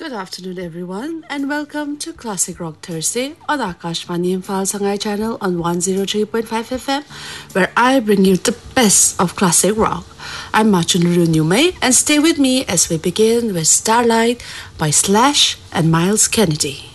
Good afternoon, everyone, and welcome to Classic Rock Thursday on Akashvani Imphal Sangai channel on 103.5 FM, where I bring you the best of classic rock. I'm Machunuru Nyume, and stay with me as we begin with Starlight by Slash and Miles Kennedy.